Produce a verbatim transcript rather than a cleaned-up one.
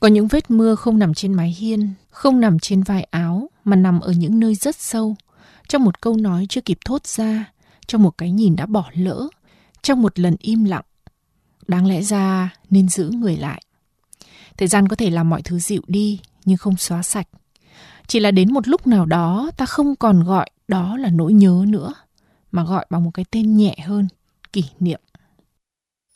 Có những vết mưa không nằm trên mái hiên, không nằm trên vai áo, mà nằm ở những nơi rất sâu, trong một câu nói chưa kịp thốt ra, trong một cái nhìn đã bỏ lỡ, trong một lần im lặng. Đáng lẽ ra nên giữ người lại. Thời gian có thể làm mọi thứ dịu đi, nhưng không xóa sạch. Chỉ là đến một lúc nào đó ta không còn gọi đó là nỗi nhớ nữa, mà gọi bằng một cái tên nhẹ hơn, kỷ niệm.